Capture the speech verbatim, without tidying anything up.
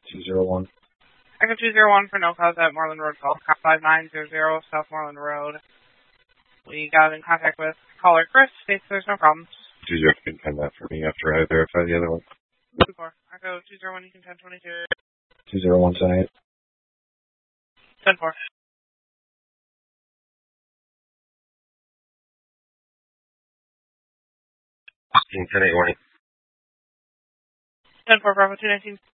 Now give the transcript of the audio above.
two zero one. Echo two zero one for no cause at Moreland Road, call five nine zero zero South Moreland Road. We got in contact with caller Chris, states there's no problems. Did you have to contend that for me after I verify the other one? two four. Echo two zero one, you can ten twenty-two. two zero one, ten eight. ten four. ten eight, warning. ten four, Bravo two nineteen.